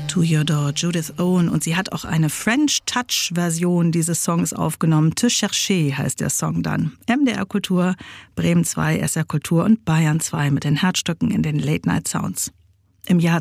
To Your Door, Judith Owen. Und sie hat auch eine French-Touch-Version dieses Songs aufgenommen. Te Chercher heißt der Song dann. MDR Kultur, Bremen 2, SR Kultur und Bayern 2 mit den Herzstücken in den Late-Night-Sounds. Im Jahr